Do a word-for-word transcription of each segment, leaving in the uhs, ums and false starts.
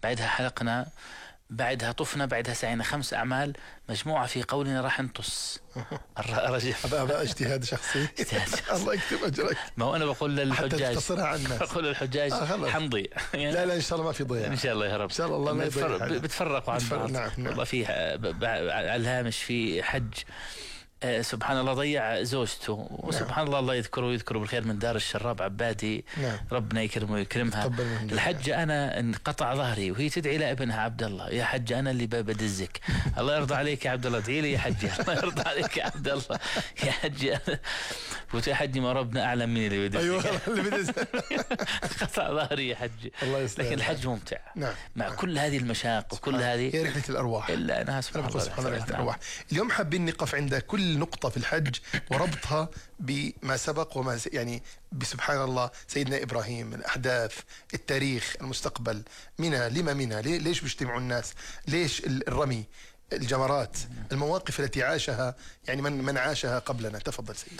بعدها حلقنا، بعدها طفنا، بعدها سعينا. خمس أعمال مجموعة في قولنا راح نطس. هذا هذا اجتهاد شخصي. الله يكتب أجرك. ما هو أنا بقول للحجاج، بقول للحجاج آه حنضيع. يعني لا لا إن شاء الله ما في ضياع إن شاء الله يا رب. إن شاء الله ما يضيع. بتفرقوا عن بعض. نعم نعم. والله في على الهامش في حج سبحان الله ضيع زوجته، وسبحان نعم. الله الله يذكره ويذكره بالخير من دار الشراب عبادي. نعم. ربنا يكرمه ويكرمها. الحجة أنا انقطع ظهري وهي تدعي لابنها عبد الله، يا حجة أنا اللي بدزك. الله يرضى عليك يا عبد الله، ادعي لي يا حجة. الله يرضى عليك يا عبد الله يا حجة. قلت يا حجي ما ربنا أعلم مين اللي بدزك. أيوة اللي بدزك. قطع ظهري يا حجي. الله يسلمك. لكن الحج ممتع. نعم. مع نعم. كل هذه المشاق وكل هذه هي رحلة الأرواح. إلا أنا سبحان الله سبحان الله رحلة الأرواح. اليوم حابين نقف عند كل نقطة في الحج وربطها بما سبق وما يعني بسبحان الله سيدنا إبراهيم، الأحداث، التاريخ، المستقبل، منها لما منها ليش بيجتمعوا الناس، ليش الرمي، الجمرات، المواقف التي عاشها يعني من من عاشها قبلنا. تفضل سيدي.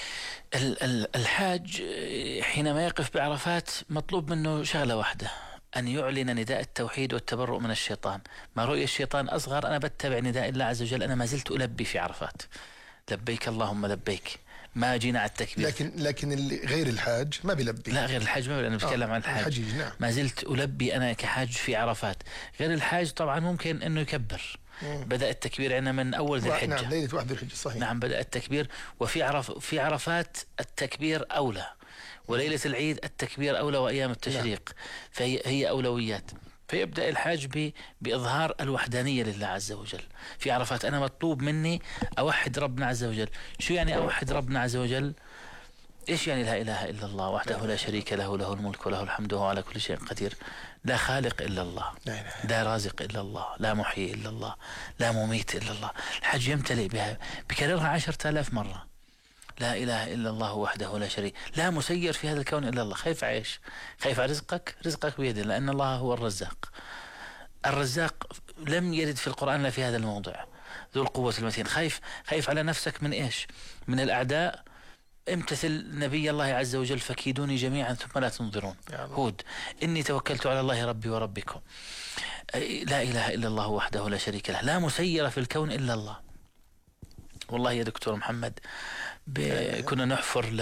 الحاج حينما يقف بعرفات مطلوب منه شغلة واحدة، أن يعلن نداء التوحيد والتبرؤ من الشيطان. ما رؤي الشيطان أصغر، أنا بتبع نداء الله عز وجل. أنا ما زلت ألبي في عرفات، لبيك اللهم لبيك، ما جينا على التكبير. لكن لكن غير الحاج ما بيلبي. لا غير الحاج ما بيلبي. أنا بتكلم آه عن الحاج. الحجيج. نعم. ما زلت ألبي أنا كحاج في عرفات. غير الحاج طبعا ممكن أنه يكبر. مم. بدأ التكبير عندنا من أول ذي الحجة. نعم ليلة واحد ذي الحجة صحيح. نعم بدأ التكبير. وفي عرف في عرفات التكبير أولى، وليلة العيد التكبير أولى، وأيام التشريق. نعم. فهي هي أولويات. فيبدأ الحاج بإظهار الوحدانية لله عز وجل في عرفات. أنا مطلوب مني أوحد ربنا عز وجل. شو يعني أوحد ربنا عز وجل؟ إيش يعني لا إله إلا الله وحده لا شريك له، له الملك وله الحمد وهو على كل شيء قدير. لا خالق إلا الله، لا رازق إلا الله، لا محيي إلا الله، لا مميت إلا الله. الحج يمتلئ بها، بكررها عشرة آلاف مرة. لا إله إلا الله وحده لا شريك، لا مسير في هذا الكون إلا الله. خايف عيش، خايف على رزقك، رزقك بيده، لأن الله هو الرزاق. الرزاق لم يرد في القرآن لا في هذا الموضع. ذو القوة المتين. خايف خايف على نفسك من إيش؟ من الأعداء. امتثل نبي الله عز وجل فكيدوني جميعا ثم لا تنظرون. هود إني توكلت على الله ربي وربكم. لا إله إلا الله وحده لا شريك له، لا مسير في الكون إلا الله. والله يا دكتور محمد كنا نحفر ل...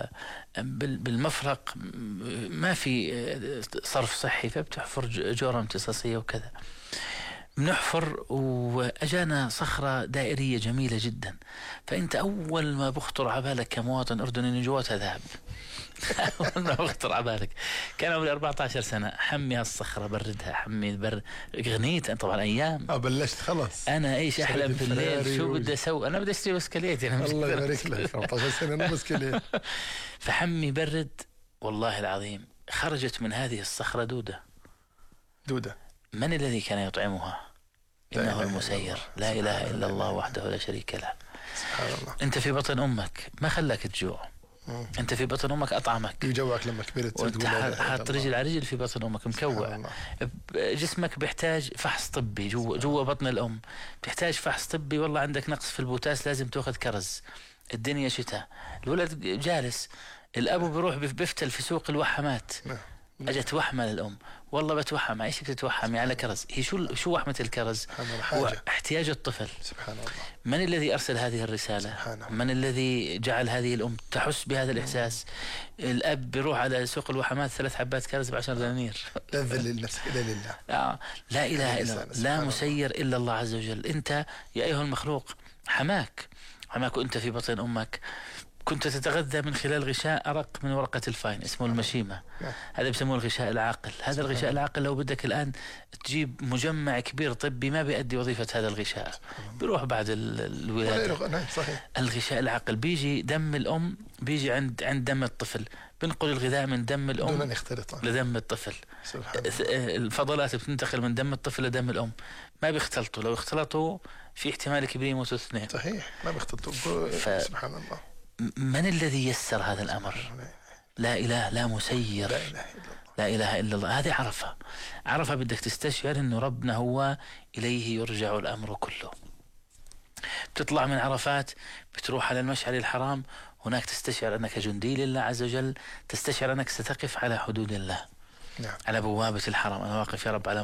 بالمفرق ما في صرف صحي، فبتحفر جورة امتصاصية وكذا. بنحفر وأجانا صخرة دائرية جميلة جدا. فأنت أول ما بخطر عبالك كمواطن أردني إن جواتها ذهب. أول ما بخطر عبالك. كان عمري أربعة عشر سنة، حمي هالصخرة بردها، حمي بر غنيت طبعا أيام. أه بلشت خلاص. أنا إيش أحلم في الليل، شو بدي أسوي؟ أنا بدي أشتري بسكليت يعني. الله يبارك لك. أربعة عشر سنة أنا بسكليت. فحمي برد والله العظيم. خرجت من هذه الصخرة دودة. دودة. من الذي كان يطعمها؟ إنه المسير. لا إله إلا الله وحده لا شريك له. سبحان الله. أنت في بطن أمك ما خلاك تجوع. مم. أنت في بطن أمك أطعمك. يجوعك لما كبرت. وأنت حاط رجل على رجل في بطن أمك مكوع. جسمك بيحتاج فحص طبي جوا جوا بطن الأم. بيحتاج فحص طبي. والله عندك نقص في البوتاس لازم تأخذ كرز. الدنيا شتاء. الولد جالس. الأبو بيروح بيفتل في سوق الوحمات. نعم. أجت وحمة للأم. والله بتوحم. إيش بتتوحمي على كرز؟ هي شو شو وحمة الكرز؟ هو احتياج الطفل. سبحان الله. من الذي أرسل هذه الرسالة؟ من الذي جعل هذه الأم تحس بهذا الإحساس؟ الأب بيروح على سوق الوحمات ثلاث حبات كرز بعشر دنانير. لا ذل لنفسك إلا لله. لا, لا إله إلا الله، لا مسير إلا الله عز وجل. أنت يا أيها المخلوق حماك حماك وأنت في بطن أمك. كنت تتغذى من خلال غشاء أرق من ورقة الفاين اسمه المشيمة. هذا بيسموه الغشاء العاقل. هذا الغشاء العاقل لو بدك الآن تجيب مجمع كبير طبي ما بيأدي وظيفة هذا الغشاء، بيروح بعد الولادة. الغشاء العاقل بيجي دم الأم، بيجي عند عند دم الطفل، بنقل الغذاء من دم الأم لدم الطفل. الفضلات بتنتقل من دم الطفل لدم الأم، ما بيختلطوا. لو اختلطوا في احتمال كبير يموتوا اثنين. صحيح ما بيختلطوا. ف... سبحان الله. من الذي يسر هذا الأمر؟ لا إله لا مسير. لا إله إلا الله. لا إله إلا الله. هذه عرفة. عرفة بدك تستشعر إنه ربنا هو إليه يرجع الأمر كله. بتطلع من عرفات بتروح على المشعر الحرام، هناك تستشعر أنك جندي لله عز وجل، تستشعر أنك ستقف على حدود الله. نعم. على بوابة الحرم. أنا واقف يا رب على